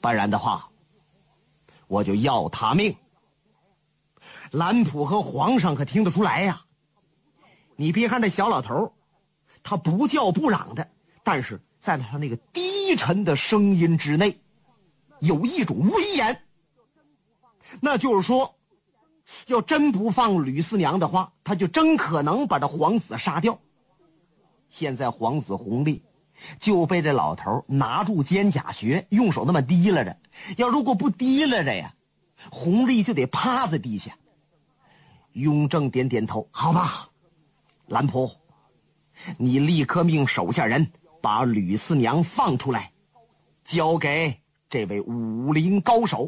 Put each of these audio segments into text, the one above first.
不然的话我就要他命。兰普和皇上可听得出来呀。你别看这小老头他不叫不嚷的，但是在他那个低沉的声音之内有一种威严，那就是说要真不放吕四娘的话，他就真可能把这皇子杀掉。现在皇子弘历就被这老头拿住肩胛穴，用手那么提拉着，要如果不提拉着呀，弘历就得趴在地下。雍正点点头，好吧，兰普，你立刻命手下人把吕四娘放出来，交给这位武林高手。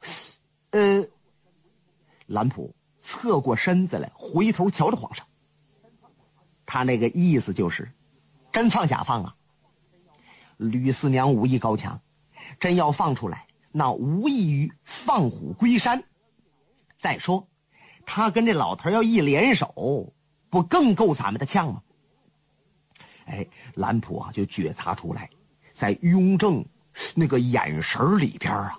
兰普侧过身子来，回头瞧着皇上，他那个意思就是真放假放啊。吕四娘武艺高强，真要放出来，那无异于放虎归山。再说他跟这老头要一联手，不更够咱们的呛吗？兰普啊就觉察出来，在雍正那个眼神里边啊，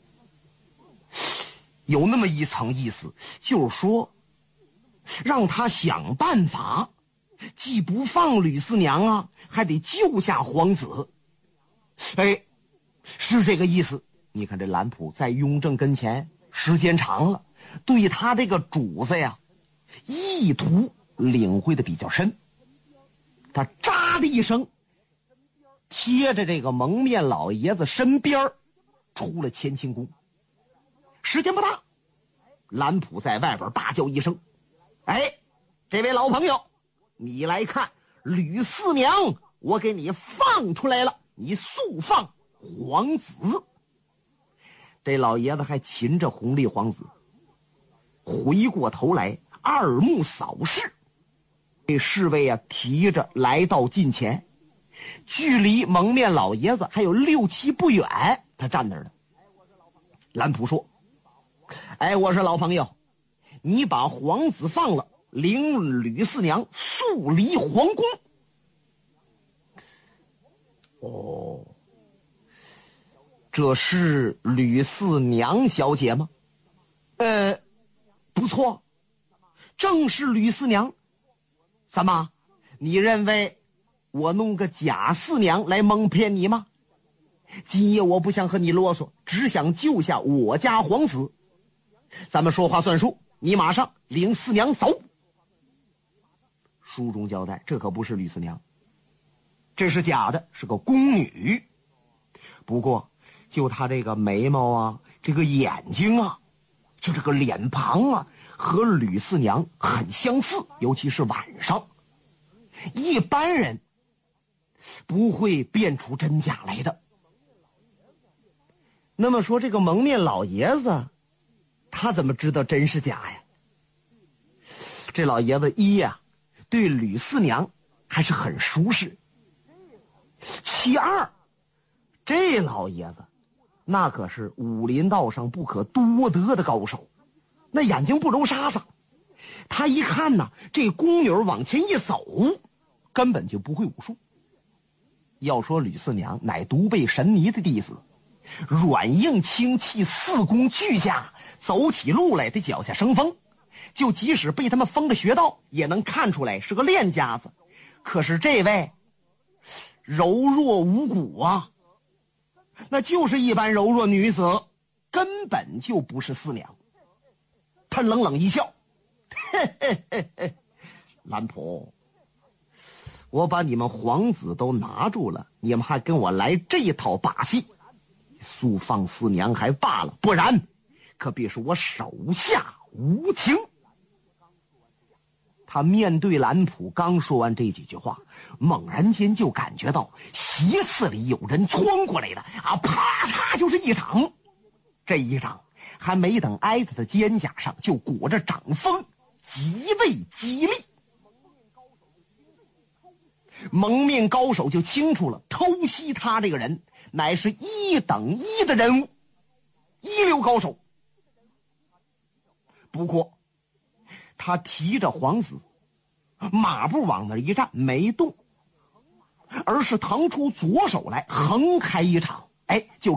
有那么一层意思，就是说让他想办法，既不放吕四娘啊，还得救下皇子。是这个意思。你看这兰普在雍正跟前时间长了，对他这个主子呀意图领会的比较深。他喳的一声贴着这个蒙面老爷子身边出了乾清宫。时间不大，兰普在外边大叫一声，这位老朋友，你来看，吕四娘我给你放出来了，你速放皇子。这老爷子还擒着弘历皇子，回过头来二目扫视。这侍卫啊提着来到近前，距离蒙面老爷子还有6、7步远，他站那儿了。兰普说，我说老朋友，你把皇子放了，领吕四娘速离皇宫。这是吕四娘小姐吗？不错，正是吕四娘。怎么，你认为我弄个假四娘来蒙骗你吗？今夜我不想和你啰嗦，只想救下我家皇子。咱们说话算数，你马上领四娘走。书中交代，这可不是吕四娘，这是假的，是个宫女。不过就她这个眉毛啊，这个眼睛啊，就这个脸庞啊，和吕四娘很相似，尤其是晚上，一般人不会辨出真假来的。那么说这个蒙面老爷子他怎么知道真是假呀？这老爷子一呀对吕四娘还是很熟识，其二这老爷子那可是武林道上不可多得的高手，那眼睛不揉沙子。他一看呢，这宫女往前一走，根本就不会武术。要说吕四娘乃独背神尼的弟子，软硬轻器四功俱佳，走起路来得脚下生风，就即使被他们封了穴道，也能看出来是个练家子。可是这位柔弱无骨啊，那就是一般柔弱女子，根本就不是四娘。他冷冷一笑，兰普，我把你们皇子都拿住了，你们还跟我来这一套把戏，速放四娘还罢了，不然可别说我手下无情。他面对兰普刚说完这几句话，猛然间就感觉到席次里有人窜过来了啊！啪嚓就是一掌，这一掌还没等挨他的肩胛上，就裹着掌风，极为激励。蒙面高手就清楚了，偷袭他这个人乃是1等1的人物，一流高手。不过他提着皇子马步往那儿一站，没动，而是腾出左手来横开一掌，就